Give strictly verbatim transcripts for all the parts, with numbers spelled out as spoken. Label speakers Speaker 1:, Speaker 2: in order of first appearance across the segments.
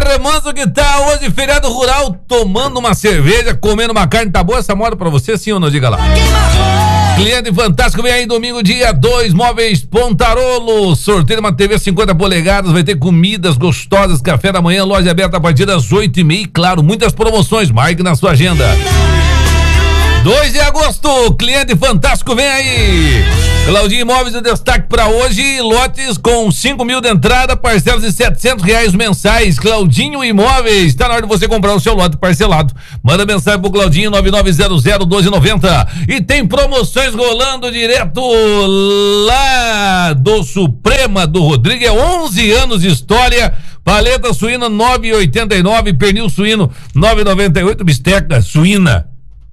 Speaker 1: Remanso, que tá hoje, feriado rural, tomando uma cerveja, comendo uma carne, tá boa essa moda pra você, sim ou não? Diga lá. Cliente fantástico, vem aí domingo, dia dois, Móveis Pontarolo, sorteio de uma T V cinquenta polegadas, vai ter comidas gostosas, café da manhã, loja aberta a partir das oito e meia, e claro, muitas promoções, marque na sua agenda. dois de agosto, cliente fantástico, vem aí. Claudinho Imóveis, o destaque para hoje, lotes com cinco mil de entrada, parcelas de setecentos reais mensais. Claudinho Imóveis, tá na hora de você comprar o seu lote parcelado. Manda mensagem pro Claudinho nove nove zero zero um dois nove zero. E tem promoções rolando direto lá do Suprema do Rodrigo, é onze anos de história. Paleta suína nove e oitenta e nove, pernil suíno nove e noventa e oito, bisteca suína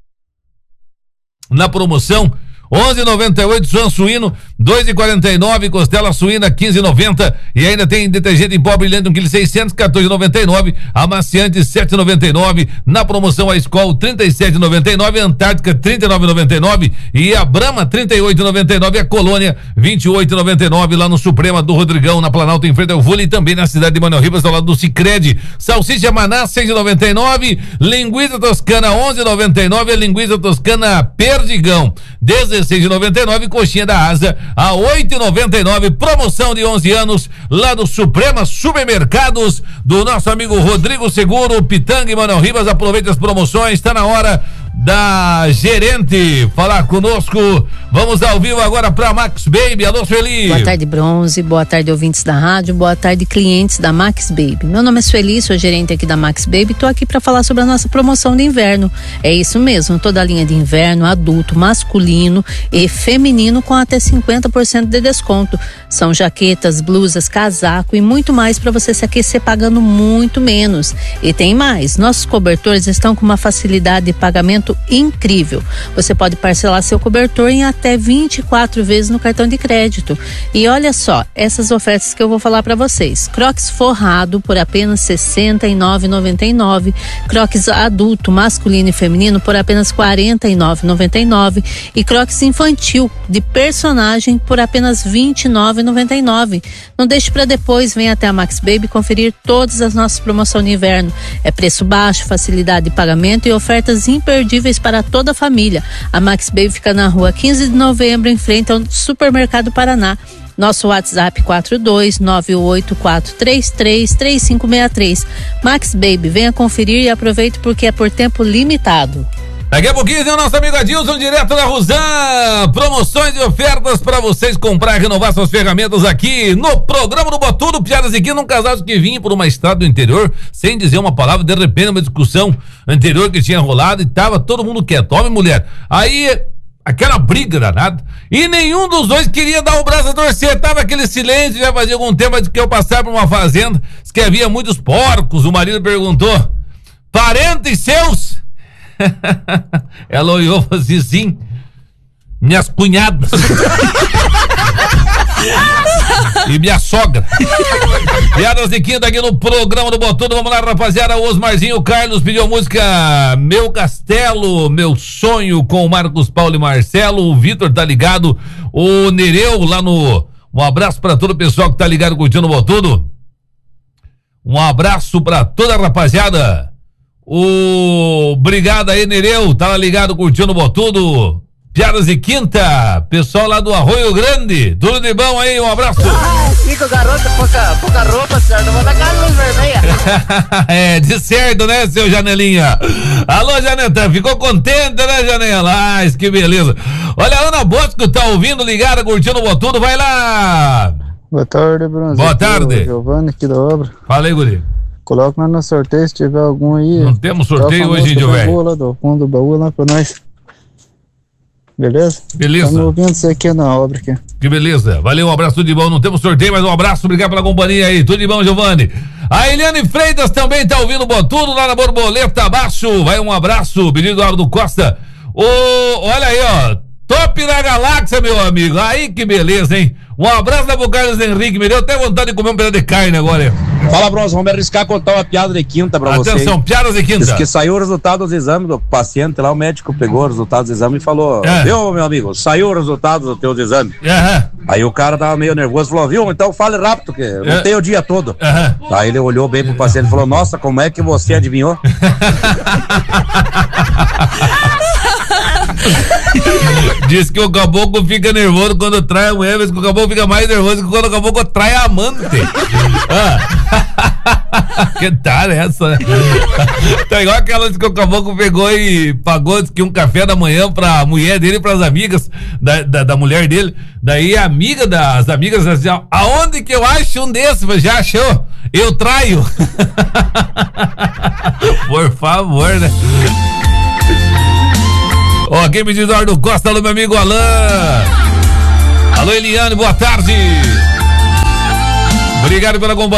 Speaker 1: na promoção onze e noventa e oito, suan suíno dois e quarenta e nove, costela suína quinze e noventa, e ainda tem detergente em pó brilhante um quilo e seiscentos, quatorze e noventa e nove, amaciante sete e noventa e nove, na promoção a Skol trinta e sete e noventa e nove, Antártica trinta e nove e noventa e nove e a Brahma trinta e oito e noventa e nove, a Colônia vinte e oito e noventa e nove, lá no Suprema do Rodrigão, na Planalto, em frente ao Vôlei, e também na cidade de Manuel Ribas, ao lado do Sicredi. Salsicha Maná seis e noventa e nove, linguiça toscana onze e noventa e nove, a linguiça toscana Perdigão dezesseis e noventa e nove, coxinha da Asa a oito e noventa e nove, promoção de onze anos lá do Suprema Supermercados do nosso amigo Rodrigo Seguro, Pitanga e Manuel Ribas. Aproveite as promoções, está na hora da gerente falar conosco. Vamos ao vivo agora para Max Baby. Alô, Sueli.
Speaker 2: Boa tarde, Bronze. Boa tarde, ouvintes da rádio. Boa tarde, clientes da Max Baby. Meu nome é Sueli, sou gerente aqui da Max Baby. Tô aqui para falar sobre a nossa promoção de inverno. É isso mesmo, toda a linha de inverno, adulto, masculino e feminino com até cinquenta por cento de desconto. São jaquetas, blusas, casaco e muito mais para você se aquecer pagando muito menos. E tem mais, nossos cobertores estão com uma facilidade de pagamento incrível. Você pode parcelar seu cobertor em até vinte e quatro vezes no cartão de crédito. E olha só, essas ofertas que eu vou falar para vocês. Crocs forrado por apenas sessenta e nove reais e noventa e nove centavos. Crocs adulto, masculino e feminino por apenas quarenta e nove reais e noventa e nove centavos. E Crocs infantil de personagem por apenas vinte e nove reais e noventa e nove centavos. Não deixe para depois, venha até a Max Baby conferir todas as nossas promoções de inverno. É preço baixo, facilidade de pagamento e ofertas imperdíveis para toda a família. A Max Baby fica na rua quinze de novembro, em frente ao Supermercado Paraná. Nosso WhatsApp quatro dois nove oito quatro três três três cinco seis três. Max Baby, venha conferir e aproveite porque é por tempo limitado.
Speaker 1: Daqui a pouquinho tem o nosso amigo Adilson, direto da Rusan. Promoções e ofertas para vocês comprar e renovar suas ferramentas aqui no programa do Botudo. Piadas aqui num casal que vinha por uma estrada do interior sem dizer uma palavra, de repente uma discussão anterior que tinha rolado e tava todo mundo quieto, homem e mulher. Aí aquela briga danada e nenhum dos dois queria dar o braço a torcer, tava aquele silêncio. Já fazia algum tempo de que eu passava por uma fazenda, diz que havia muitos porcos. O marido perguntou: parentes seus? Ela olhou e falou assim: sim, minhas cunhadas e minha sogra. Piadas de quinta aqui no programa do Botudo. Vamos lá, rapaziada. O Osmarzinho Carlos pediu a música Meu Castelo, Meu Sonho, com o Marcos Paulo e Marcelo. O Vitor tá ligado, o Nereu lá no... Um abraço pra todo o pessoal que tá ligado curtindo o Botudo. Um abraço pra toda a rapaziada. O obrigado aí, Nereu, tá lá ligado curtindo o Botudo. Piadas de quinta, pessoal lá do Arroio Grande, tudo de bom aí, um abraço.
Speaker 3: Ah, fico garoto, pouca, pouca roupa, senhor, não vou dar cara luz vermelha.
Speaker 1: É, de certo, né, seu Janelinha? Alô, Janeta, ficou contente, né, Janela? Ai, que beleza. Olha, a Ana Bosco tá ouvindo, ligada, curtindo o Botudo, vai lá.
Speaker 4: Boa tarde, Bronze.
Speaker 1: Boa tarde.
Speaker 4: Giovanni aqui da obra.
Speaker 1: Fala aí, guri.
Speaker 4: Coloca nós no sorteio se tiver algum aí.
Speaker 1: Não temos sorteio hoje, Índio velho.
Speaker 4: Lá do fundo do baú lá pra nós. Beleza?
Speaker 1: Beleza.
Speaker 4: Estamos ouvindo você aqui na obra aqui.
Speaker 1: Que beleza. Valeu, um abraço, tudo de bom. Não temos sorteio, mas um abraço, obrigado pela companhia aí. Tudo de bom, Giovanni. A Eliane Freitas também tá ouvindo o Botudo lá na Borboleta Abaixo. Vai um abraço, pedido do Eduardo Costa. Ô, olha aí, ó. Top da galáxia, meu amigo. Aí que beleza, hein? Um abraço lá pro Carlos Henrique, me deu até vontade de comer um pedaço de carne agora.
Speaker 5: Fala, Bros, vamos me arriscar a contar uma piada de quinta pra
Speaker 1: Atenção,
Speaker 5: vocês.
Speaker 1: Atenção, piadas de quinta.
Speaker 5: Diz que saiu o resultado dos exames do paciente lá, o médico pegou o resultado dos exames e falou,
Speaker 1: É.
Speaker 5: viu, meu amigo, saiu o resultado dos teus exames.
Speaker 1: Aham,
Speaker 5: Aí o cara tava meio nervoso, falou, viu, então fale rápido, que eu não
Speaker 1: É.
Speaker 5: tenho o dia todo.
Speaker 1: aham.
Speaker 5: Aí ele olhou bem pro paciente e falou, nossa, como é que você adivinhou?
Speaker 1: Diz que o caboclo fica nervoso quando trai a mulher, mas que o caboclo fica mais nervoso quando o caboclo trai a amante. Ah. Que tal essa, né? Tá igual aquela que o caboclo pegou e pagou diz que um café da manhã pra mulher dele e pras amigas da, da, da mulher dele. Daí a amiga das amigas assim, ó, aonde que eu acho um desses? Já achou? Eu traio. Por favor, né? Ó, quem me diz Eduardo Costa, alô, meu amigo Alain. Alô, Eliane, boa tarde. Obrigado pela companhia.